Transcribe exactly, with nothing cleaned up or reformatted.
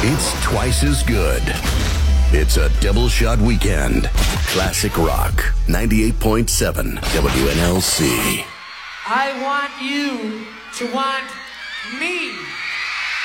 It's twice as good. It's a double shot weekend. Classic Rock, ninety-eight point seven W N L C. I want you to want me.